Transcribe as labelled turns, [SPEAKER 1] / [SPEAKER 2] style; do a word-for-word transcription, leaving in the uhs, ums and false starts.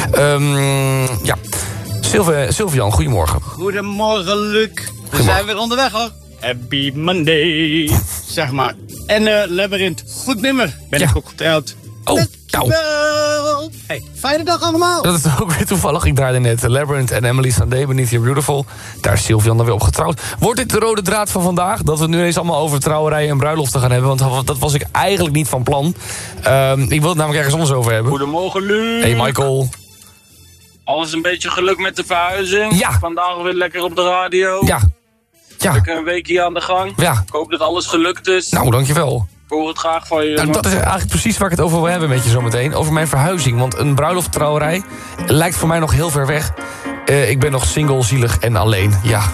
[SPEAKER 1] Um, ja, Sylv- Sylvian, goedemorgen.
[SPEAKER 2] Goedemorgen, Luc. We zijn weer onderweg, hoor. Happy Monday, zeg maar. En uh, Labyrinth, goed nummer. Ben
[SPEAKER 1] Ja.
[SPEAKER 2] ik ook getrouwd.
[SPEAKER 1] Oh, nou.
[SPEAKER 2] Dankjewel. Hey, fijne dag allemaal.
[SPEAKER 1] Dat is ook weer toevallig. Ik draaide net Labyrinth en Emily Sandé, Beneath Your Beautiful. Daar is Sylvian dan weer op getrouwd. Wordt dit de rode draad van vandaag? Dat we het nu eens allemaal over trouwerijen en bruiloften gaan hebben. Want dat was ik eigenlijk niet van plan. Um, ik wil het namelijk ergens anders over hebben.
[SPEAKER 3] Goedemorgen, Luc.
[SPEAKER 1] Hey Michael.
[SPEAKER 3] Alles een beetje geluk met de verhuizing?
[SPEAKER 1] Ja.
[SPEAKER 3] Vandaag weer lekker op de radio.
[SPEAKER 1] Ja. Ja.
[SPEAKER 3] Lekker een weekje aan de gang.
[SPEAKER 1] Ja.
[SPEAKER 3] Ik hoop dat alles gelukt is.
[SPEAKER 1] Nou, dankjewel.
[SPEAKER 3] Ik hoor het graag van je.
[SPEAKER 1] Nou, dat is eigenlijk precies waar ik het over wil hebben met je zometeen. Over mijn verhuizing. Want een bruilofttrouwerij lijkt voor mij nog heel ver weg. Uh, ik ben nog single, zielig en alleen. Ja,